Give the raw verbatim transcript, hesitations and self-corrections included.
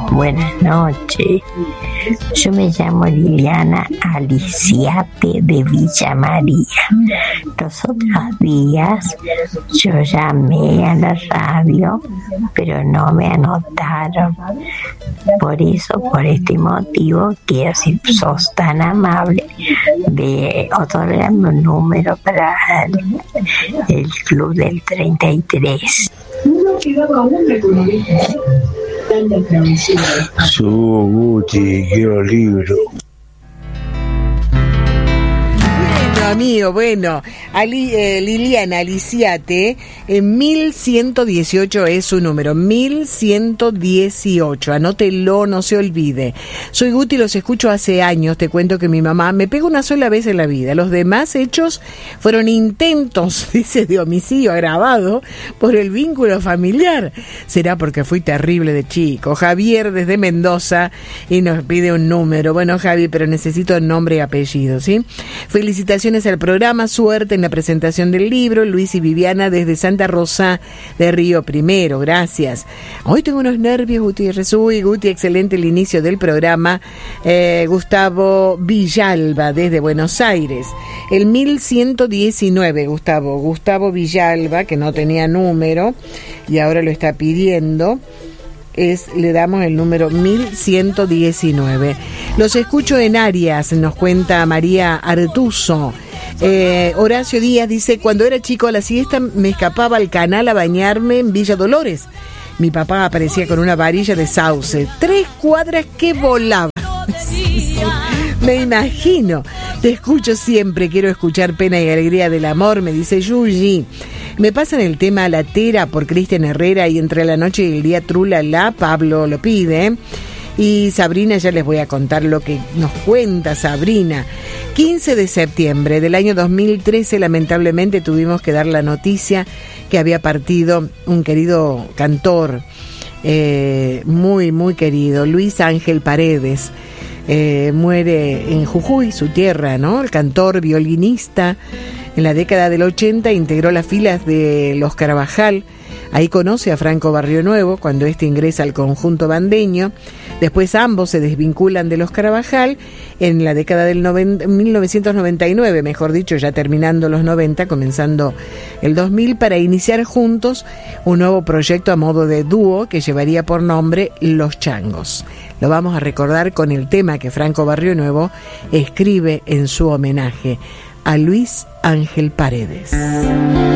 Buenas noches. Yo me llamo Liliana Aliciate de Villa María. Los otros días yo llamé a la radio, pero no me anotaron. Por eso, por este motivo, quiero, si sos tan amable, de otorgarme un número para el, el club del treinta y tres. Su Guti, quiero libro. Bueno, amigo, bueno, Ali, eh, Liliana Aliciate, eh, mil ciento dieciocho es su número, mil ciento dieciocho, anótelo, no se olvide. Soy Guti, los escucho hace años, te cuento que mi mamá me pegó una sola vez en la vida, los demás hechos fueron intentos, dice, de homicidio agravado por el vínculo familiar. Será porque fui terrible de chico. Javier desde Mendoza y nos pide un número. Bueno, Javi, pero necesito nombre y apellido, ¿sí? Felicitaciones al programa, suerte en la presentación del libro. Luis y Viviana desde Santa Rosa de Río Primero, gracias. Hoy tengo unos nervios, Gutiérrez. Uy, Guti, excelente el inicio del programa. eh, Gustavo Villalba desde Buenos Aires, el mil ciento diecinueve. Gustavo, Gustavo Villalba, que no tenía número y ahora lo está pidiendo. Es, le damos el número mil ciento diecinueve. Los escucho en Arias, nos cuenta María Artuso. Eh, Horacio Díaz dice, cuando era chico a la siesta me escapaba al canal a bañarme en Villa Dolores. Mi papá aparecía con una varilla de sauce, tres cuadras que volaba. Me imagino. Te escucho siempre, quiero escuchar Pena y Alegría del Amor, me dice Yuyi. Me pasan el tema La Tera por Cristian Herrera y Entre la Noche y el Día Trula La, Pablo lo pide. Y Sabrina, ya les voy a contar lo que nos cuenta Sabrina. quince de septiembre del año dos mil trece, lamentablemente tuvimos que dar la noticia que había partido un querido cantor, eh, muy, muy querido, Luis Ángel Paredes. Eh, muere en Jujuy, su tierra, ¿no? El cantor, violinista, en la década del ochenta integró las filas de Los Carabajal. Ahí conoce a Franco Barrionuevo cuando éste ingresa al conjunto bandeño. Después ambos se desvinculan de Los Carabajal en la década del noventa, mil novecientos noventa y nueve, mejor dicho, ya terminando los noventa, comenzando el dos mil, para iniciar juntos un nuevo proyecto a modo de dúo que llevaría por nombre Los Changos. Lo vamos a recordar con el tema que Franco Barrionuevo escribe en su homenaje a Luis Ángel Paredes.